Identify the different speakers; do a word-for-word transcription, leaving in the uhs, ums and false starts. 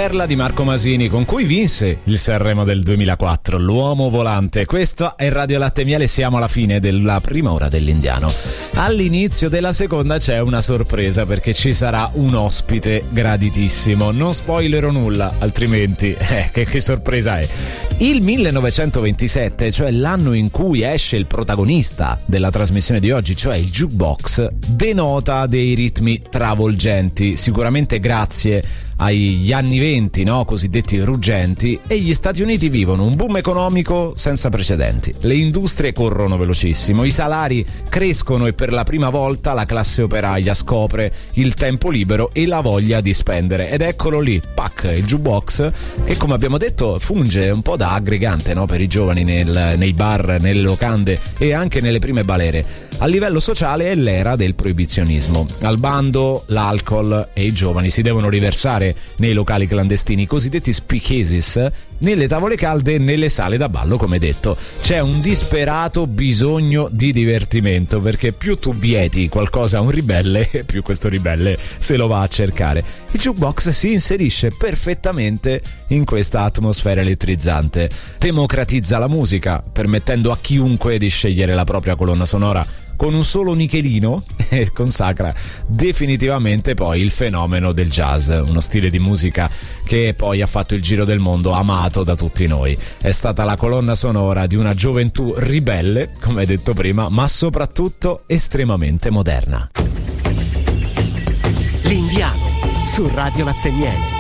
Speaker 1: perla di Marco Masini, con cui vinse il Sanremo del duemilaquattro, L'uomo volante. Questo è Radio Latte e Miele, siamo alla fine della prima ora dell'Indiano. All'inizio della seconda c'è una sorpresa, perché ci sarà un ospite graditissimo. Non spoilerò nulla, altrimenti eh, che, che sorpresa è. Il millenovecentoventisette, cioè l'anno in cui esce il protagonista della trasmissione di oggi, cioè il jukebox, denota dei ritmi travolgenti, sicuramente grazie agli anni venti, no, cosiddetti ruggenti, e gli Stati Uniti vivono un boom economico senza precedenti. Le industrie corrono velocissimo, i salari crescono e per la prima volta la classe operaia scopre il tempo libero e la voglia di spendere. Ed eccolo lì, pac, il jukebox, che come abbiamo detto funge un po' da aggregante, no, per i giovani nel, nei bar, nelle locande e anche nelle prime balere. A livello sociale è l'era del proibizionismo. Al bando l'alcol e i giovani si devono riversare nei locali clandestini, i cosiddetti speakeasies, nelle tavole calde e nelle sale da ballo, come detto. C'è un disperato bisogno di divertimento, perché più tu vieti qualcosa a un ribelle, più questo ribelle se lo va a cercare. Il jukebox si inserisce perfettamente in questa atmosfera elettrizzante. Democratizza la musica, permettendo a chiunque di scegliere la propria colonna sonora con un solo nichelino, e consacra definitivamente poi il fenomeno del jazz, uno stile di musica che poi ha fatto il giro del mondo, amato da tutti noi. È stata la colonna sonora di una gioventù ribelle, come detto prima, ma soprattutto estremamente moderna.
Speaker 2: L'Indiano su Radio Latte e Miele.